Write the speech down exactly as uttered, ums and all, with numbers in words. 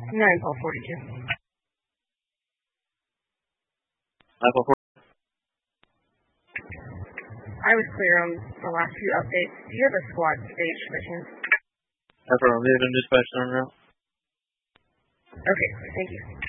nine Paul forty-two. nine Paul forty-two. I was clear on the last few updates. Do you have a squad stage by chance? Affirmative and dispatch on route. Okay, thank you.